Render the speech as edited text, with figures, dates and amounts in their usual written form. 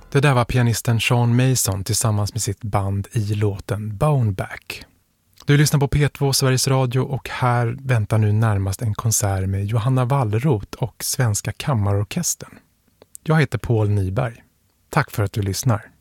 Det där var pianisten Sean Mason tillsammans med sitt band i låten Boneback. Du lyssnar på P2 Sveriges Radio och här väntar nu närmast en konsert med Johanna Wallroth och Svenska Kammarorkestern. Jag heter Paul Nyberg. Tack för att du lyssnar.